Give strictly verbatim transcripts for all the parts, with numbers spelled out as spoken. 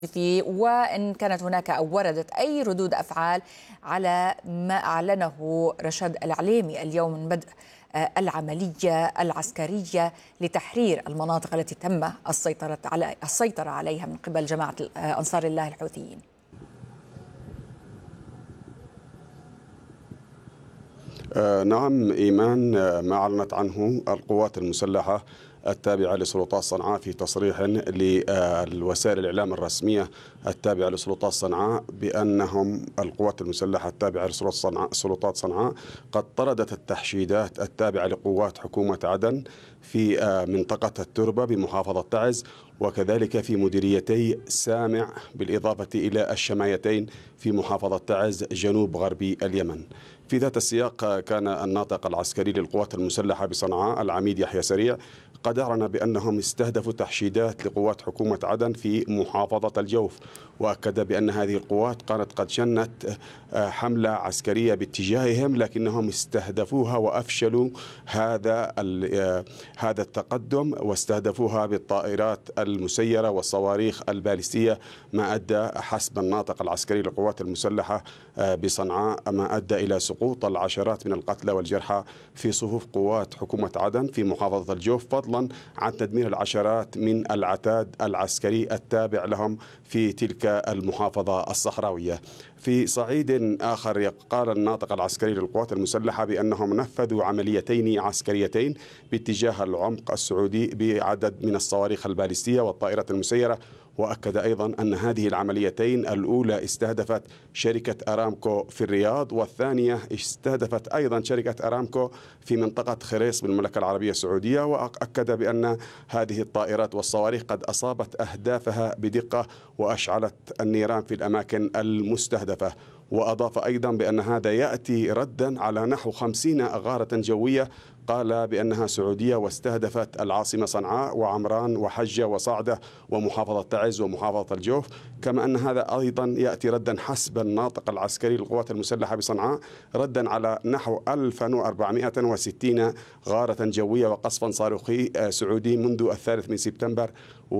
في وإن كانت هناك أو وردت أي ردود أفعال على ما أعلنه رشاد العليمي اليوم من بدء العملية العسكرية لتحرير المناطق التي تم السيطرة على السيطرة عليها من قبل جماعة أنصار الله الحوثيين. آه نعم إيمان، آه ما أعلنت عنه القوات المسلحة التابعة لسلطات صنعاء في تصريح للوسائل الإعلام الرسمية التابعة لسلطات صنعاء بأنهم القوات المسلحة التابعة لسلطات صنعاء قد طردت التحشيدات التابعة لقوات حكومة عدن في منطقة التربة بمحافظة تعز، وكذلك في مديريتي سامع بالإضافة إلى الشمايتين في محافظة تعز جنوب غربي اليمن. في ذات السياق كان الناطق العسكري للقوات المسلحة بصنعاء العميد يحيى سريع قد أعلن بأنهم استهدفوا تحشيدات لقوات حكومة عدن في محافظة الجوف، وأكد بأن هذه القوات كانت قد شنت حملة عسكرية باتجاههم لكنهم استهدفوها وأفشلوا هذا هذا التقدم واستهدفوها بالطائرات المسيرة والصواريخ البالستية، ما أدى حسب الناطق العسكري للقوات المسلحة بصنعاء ما أدى إلى سقوط العشرات من القتلى والجرحى في صفوف قوات حكومة عدن في محافظة الجوف، فضلا عن تدمير العشرات من العتاد العسكري التابع لهم في تلك المحافظة الصحراوية. في صعيد آخر قال الناطق العسكري للقوات المسلحة بأنهم نفذوا عمليتين عسكريتين باتجاه العمق السعودي بعدد من الصواريخ البالستية والطائرات المسيرة، وأكد أيضا أن هذه العمليتين الأولى استهدفت شركة أرامكو في الرياض، والثانية استهدفت أيضا شركة أرامكو في منطقة خريص بالمملكة العربية السعودية، وأكد بأن هذه الطائرات والصواريخ قد أصابت أهدافها بدقة وأشعلت النيران في الأماكن المستهدفة. وأضاف أيضا بأن هذا يأتي ردا على نحو خمسين غارة جوية قال بأنها سعودية واستهدفت العاصمة صنعاء وعمران وحجة وصعدة ومحافظة تعز ومحافظة الجوف، كما أن هذا أيضا يأتي ردا حسب الناطق العسكري للقوات المسلحة بصنعاء ردا على نحو ألف وأربعمائة وستين غارة جوية وقصفا صاروخي سعودي منذ الثالث من سبتمبر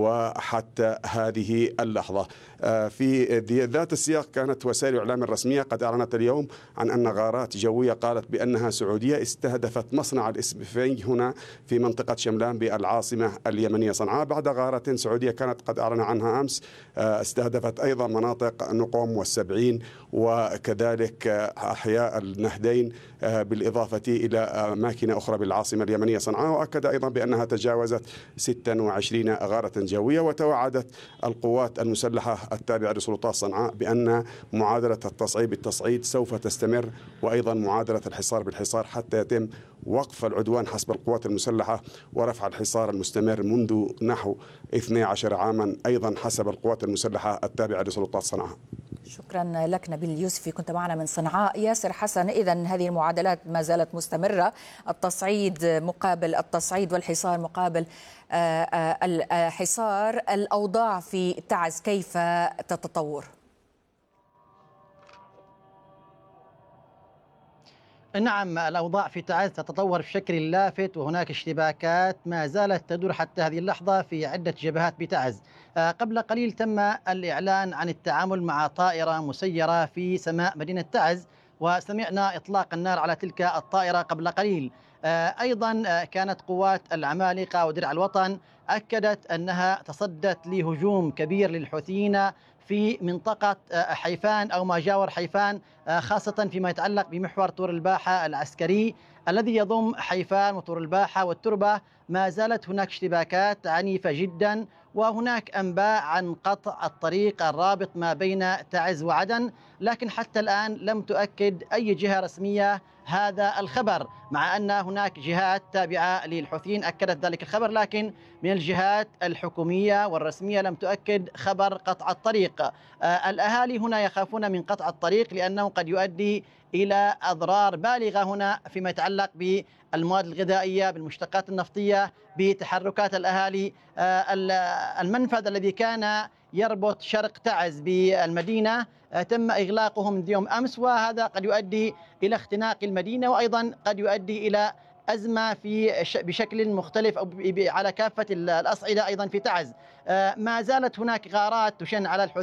وحتى هذه اللحظة. في ذات السياق كانت وسائل الإعلام الرسمية قد أعلنت اليوم عن أن غارات جوية قالت بأنها سعودية استهدفت مصنع الإسفنج هنا في منطقة شملان بالعاصمة اليمنية صنعاء، بعد غارة سعودية كانت قد أعلن عنها أمس استهدفت أيضا مناطق نقوم والسبعين وكذلك أحياء النهدين بالإضافة إلى أماكن أخرى بالعاصمة اليمنية صنعاء، وأكد أيضا بأنها تجاوزت ستة وعشرين غارة جوية. وتوعدت القوات المسلحة التابعة لسلطات صنعاء بأن معادلة التصعيد بالتصعيد سوف تستمر، وأيضا معادلة الحصار بالحصار حتى يتم وقف العدوان حسب القوات المسلحة ورفع الحصار المستمر منذ نحو اثني عشر عاما أيضا حسب القوات المسلحة التابعة لسلطات صنعاء. شكرا لك نبيل اليوسفي، كنت معنا من صنعاء. ياسر حسن، إذن هذه المعادلات ما زالت مستمرة، التصعيد مقابل التصعيد والحصار مقابل الحصار. الأوضاع في تعز كيف تتطور؟ نعم، الأوضاع في تعز تتطور بشكل لافت، وهناك اشتباكات ما زالت تدور حتى هذه اللحظة في عدة جبهات بتعز. قبل قليل تم الإعلان عن التعامل مع طائرة مسيرة في سماء مدينة تعز، وسمعنا إطلاق النار على تلك الطائرة قبل قليل. أيضا كانت قوات العمالقة ودرع الوطن أكدت أنها تصدت لهجوم كبير للحوثيين في منطقة حيفان أو ما جاور حيفان، خاصة فيما يتعلق بمحور طور الباحة العسكري الذي يضم حيفان وطور الباحة والتربة. ما زالت هناك اشتباكات عنيفة جدا، وهناك أنباء عن قطع الطريق الرابط ما بين تعز وعدن، لكن حتى الآن لم تؤكد أي جهة رسمية هذا الخبر، مع أن هناك جهات تابعة للحوثيين أكدت ذلك الخبر، لكن من الجهات الحكومية والرسمية لم تؤكد خبر قطع الطريق. آه الأهالي هنا يخافون من قطع الطريق لأنه قد يؤدي إلى أضرار بالغة هنا فيما يتعلق بالمواد الغذائية، بالمشتقات النفطية، بتحركات الأهالي. آه المنفذ الذي كان يربط شرق تعز بالمدينة تم إغلاقه منذ يوم أمس، وهذا قد يؤدي إلى اختناق المدينة، وأيضا قد يؤدي إلى أزمة في بشكل مختلف أو على كافة الأصعدة أيضا في تعز. ما زالت هناك غارات تشن على الحوثيين